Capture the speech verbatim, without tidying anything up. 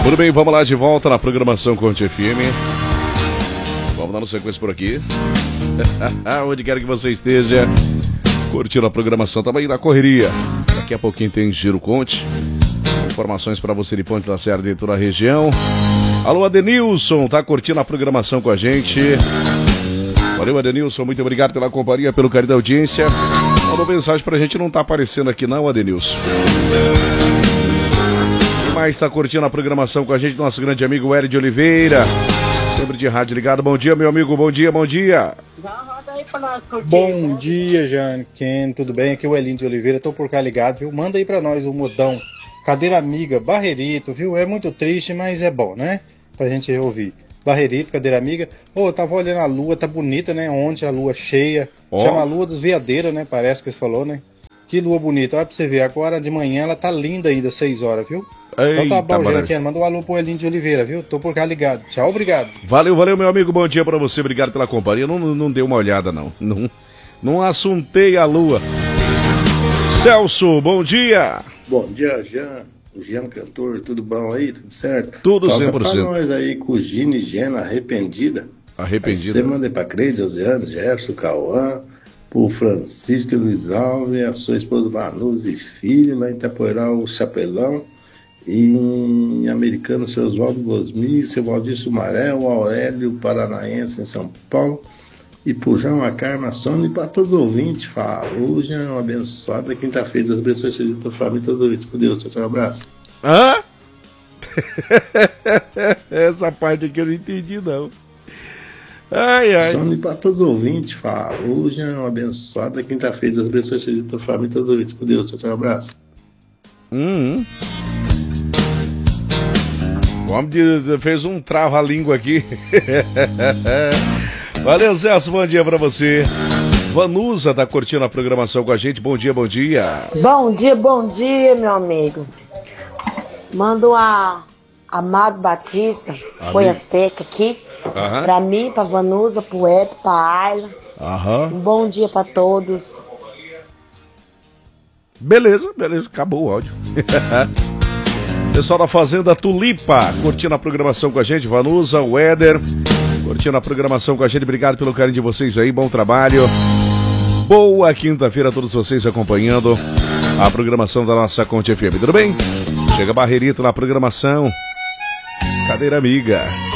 Tudo bem, vamos lá de volta na programação Conte F M. Vamos dar no sequência por aqui. Onde quer que você esteja, curtindo a programação também da correria. Daqui a pouquinho tem Giro Conte. Informações para você de Pontes da Serra de toda a região. Alô, Adenilson, tá curtindo a programação com a gente. Valeu, Adenilson, muito obrigado pela companhia, pelo carinho da audiência. Mandou mensagem pra gente, não tá aparecendo aqui não, Adenilson. Quem mais tá curtindo a programação com a gente? Nosso grande amigo Hélio de Oliveira, sempre de rádio ligado. Bom dia, meu amigo, bom dia, bom dia. Bom dia, Jane, Ken, tudo bem? Aqui é o Elinho de Oliveira, tô por cá ligado, viu? Manda aí pra nós o modão, Cadeira Amiga, Barreirito, viu? É muito triste, mas é bom, né? Pra gente ouvir. Barreirito, Cadeira Amiga. Ô, oh, tava olhando a lua, tá bonita, né? Ontem a lua cheia. Oh. Chama a lua dos veadeiros, né? Parece que você falou, né? Que lua bonita. Olha pra você ver, agora de manhã ela tá linda ainda, seis horas, viu? Eita, então tá bom, Jane, manda um alô pro Elinho de Oliveira, viu? Tô por cá ligado. Tchau, obrigado. Valeu, valeu, meu amigo, bom dia pra você, obrigado pela companhia. Não, não, não dei uma olhada, não. Não, não assuntei a lua. Celso, bom dia. Bom dia, Jean. O Jean Cantor, tudo bom aí? Tudo certo? Tudo cem por cento. Toca pra nós aí com o Gino e Gena, Arrependida. Arrependida. Você manda pra Creide, Josiane, Gerson, Cauã, pro Francisco e Luiz Alves, a sua esposa Vanusa e filho, lá em Itaporá, o Chapelão, e em Americano, seu Oswaldo Gosmi, seu Valdir Sumaré, o Aurélio Paranaense em São Paulo, e pro João, a Carma, a Sônia, e para todos os ouvintes, falou, Jean, uma abençoada quinta-feira, Deus abençoe a tua família e todos os ouvintes, por Deus, tchau, um abraço. Hã? Essa parte aqui eu não entendi, não. Ai, ai. Sônia, para todos os ouvintes, falou, Jean, uma abençoada quinta-feira, Deus abençoe a tua família e todos os ouvintes, por Deus, tchau, um abraço. Hum. O homem fez um trava-língua aqui. Valeu, Celso, bom dia pra você. Vanusa tá curtindo a programação com a gente. Bom dia, bom dia. Bom dia, bom dia, meu amigo. Mando a Amado Batista, Folha Seca aqui. Aham. Pra mim, pra Vanusa, pro Eto, pra Ayla. Aham. Um bom dia pra todos. Beleza, beleza, acabou o áudio. Pessoal da Fazenda Tulipa, curtindo a programação com a gente. Vanusa, o Éder, curtindo a programação com a gente. Obrigado pelo carinho de vocês aí, bom trabalho. Boa quinta-feira a todos vocês acompanhando a programação da nossa Conte F M. Tudo bem? Chega Barreirito na programação. Cadeira Amiga.